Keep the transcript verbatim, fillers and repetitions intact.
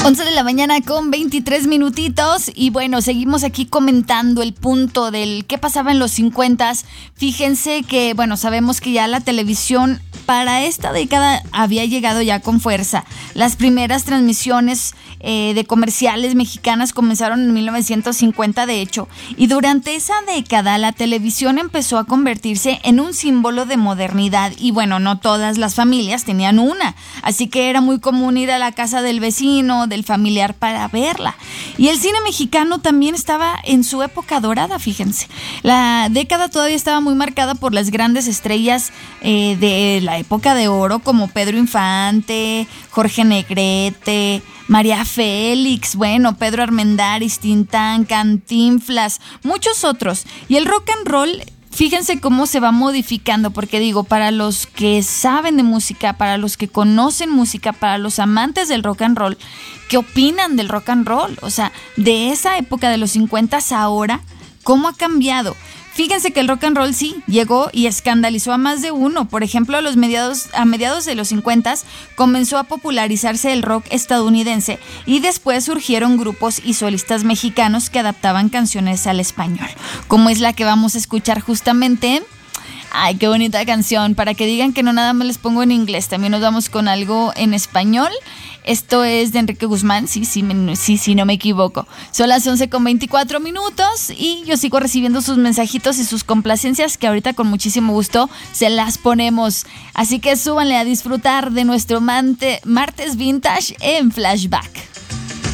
once de la mañana con veintitrés minutitos y bueno, seguimos aquí comentando el punto del qué pasaba en los cincuentas. Fíjense que, bueno, sabemos que ya la televisión para esta década había llegado ya con fuerza. Las primeras transmisiones eh, de comerciales mexicanas comenzaron en mil novecientos cincuenta, de hecho, y durante esa década la televisión empezó a convertirse en un símbolo de modernidad y bueno, no todas las familias tenían una, así que era muy común ir a la casa del vecino, del familiar para verla. Y el cine mexicano también estaba en su época dorada, fíjense. La década todavía estaba muy marcada por las grandes estrellas eh, de la época de oro como Pedro Infante, Jorge Negrete, María Félix, bueno, Pedro Armendáriz, Tintán, Cantinflas, muchos otros. Y el rock and roll, fíjense cómo se va modificando, porque digo, para los que saben de música, para los que conocen música, para los amantes del rock and roll, ¿qué opinan del rock and roll? O sea, de esa época de los cincuenta ahora, ¿cómo ha cambiado? Fíjense que el rock and roll sí llegó y escandalizó a más de uno. Por ejemplo, a, los mediados, a mediados de los cincuenta comenzó a popularizarse el rock estadounidense y después surgieron grupos y solistas mexicanos que adaptaban canciones al español, como es la que vamos a escuchar justamente. Ay, qué bonita canción, para que digan que no nada más les pongo en inglés, también nos vamos con algo en español. Esto es de Enrique Guzmán, sí, sí, sí, sí, no me equivoco. Son las once con veinticuatro minutos y yo sigo recibiendo sus mensajitos y sus complacencias que ahorita con muchísimo gusto se las ponemos. Así que súbanle a disfrutar de nuestro mante, martes vintage en Flashback.